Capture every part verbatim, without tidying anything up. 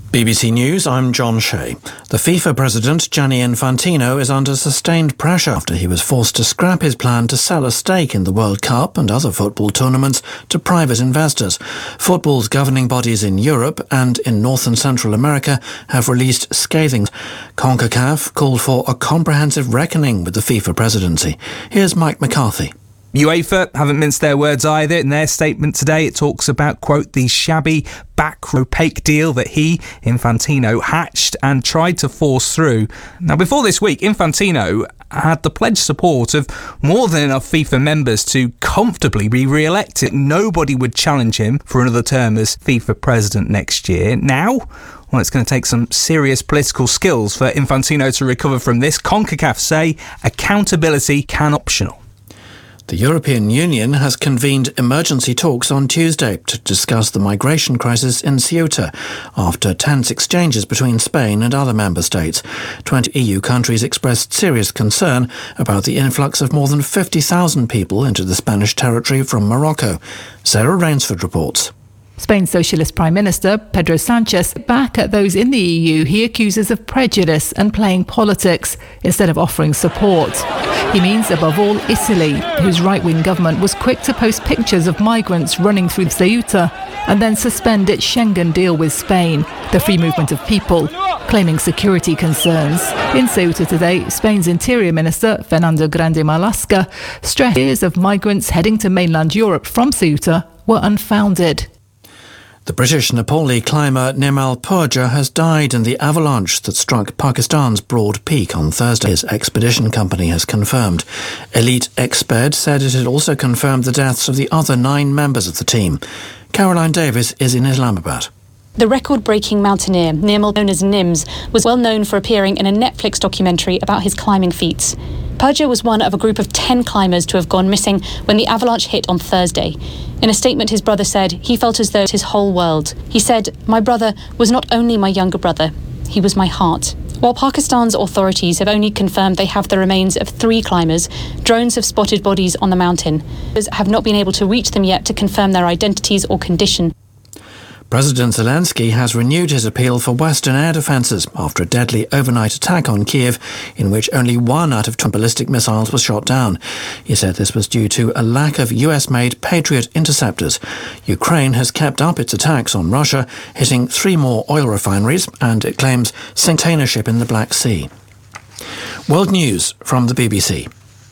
B B C News, I'm John Shea. The FIFA president, Gianni Infantino, is under sustained pressure after he was forced to scrap his plan to sell a stake in the World Cup and other football tournaments to private investors. Football's governing bodies in Europe and in North and Central America have released scathing. CONCACAF called for a comprehensive reckoning with the FIFA presidency. Here's Mike McCarthy. UEFA haven't minced their words either. In their statement today, it talks about, quote, the shabby, back opaque deal that he, Infantino, hatched and tried to force through. Now, before this week, Infantino had the pledged support of more than enough FIFA members to comfortably be re-elected. Nobody would challenge him for another term as FIFA president next year. Now, well, it's going to take some serious political skills for Infantino to recover from this. CONCACAF say accountability can optional. The European Union has convened emergency talks on Tuesday to discuss the migration crisis in Ceuta after tense exchanges between Spain and other member states. twenty E U countries expressed serious concern about the influx of more than fifty thousand people into the Spanish territory from Morocco. Sarah Rainsford reports. Spain's Socialist Prime Minister, Pedro Sanchez, back at those in the E U he accuses of prejudice and playing politics instead of offering support. He means, above all, Italy, whose right-wing government was quick to post pictures of migrants running through Ceuta and then suspend its Schengen deal with Spain, the free movement of people, claiming security concerns. In Ceuta today, Spain's Interior Minister, Fernando Grande Marlaska, stressed fears of migrants heading to mainland Europe from Ceuta were unfounded. The British Nepali climber Nimal Purja has died in the avalanche that struck Pakistan's Broad Peak on Thursday, his expedition company has confirmed. Elite Exped said it had also confirmed the deaths of the other nine members of the team. Caroline Davis is in Islamabad. The record-breaking mountaineer, Nimal, known as Nims, was well known for appearing in a Netflix documentary about his climbing feats. Purja was one of a group of ten climbers to have gone missing when the avalanche hit on Thursday. In a statement, his brother said he felt as though it was his whole world. He said, "My brother was not only my younger brother, he was my heart." While Pakistan's authorities have only confirmed they have the remains of three climbers, drones have spotted bodies on the mountain. Others have not been able to reach them yet to confirm their identities or condition. President Zelensky has renewed his appeal for Western air defences after a deadly overnight attack on Kiev in which only one out of two ballistic missiles was shot down. He said this was due to a lack of U S-made Patriot interceptors. Ukraine has kept up its attacks on Russia, hitting three more oil refineries, and it claims container ship in the Black Sea. World News from the B B C.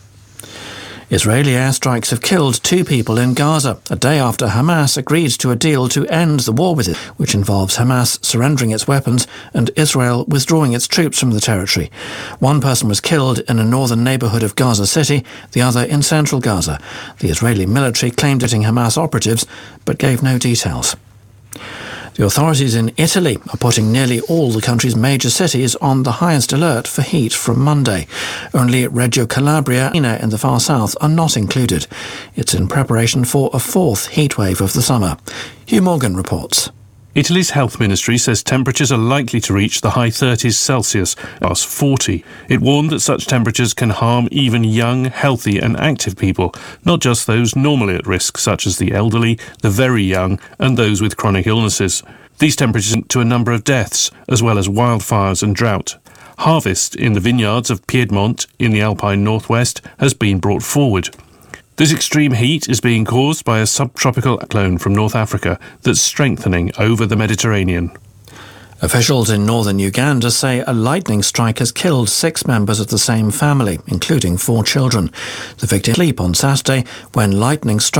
Israeli airstrikes have killed two people in Gaza, a day after Hamas agreed to a deal to end the war with it, which involves Hamas surrendering its weapons and Israel withdrawing its troops from the territory. One person was killed in a northern neighbourhood of Gaza City, the other in central Gaza. The Israeli military claimed hitting Hamas operatives, but gave no details. The authorities in Italy are putting nearly all the country's major cities on the highest alert for heat from Monday. Only Reggio Calabria and in the far south are not included. It's in preparation for a fourth heatwave of the summer. Hugh Morgan reports. Italy's health ministry says temperatures are likely to reach the high thirties Celsius, plus forty. It warned that such temperatures can harm even young, healthy and active people, not just those normally at risk, such as the elderly, the very young and those with chronic illnesses. These temperatures lead to a number of deaths, as well as wildfires and drought. Harvest in the vineyards of Piedmont in the Alpine Northwest has been brought forward. This extreme heat is being caused by a subtropical cyclone from North Africa that's strengthening over the Mediterranean. Officials in northern Uganda say a lightning strike has killed six members of the same family, including four children. The victim sleep on Saturday when lightning struck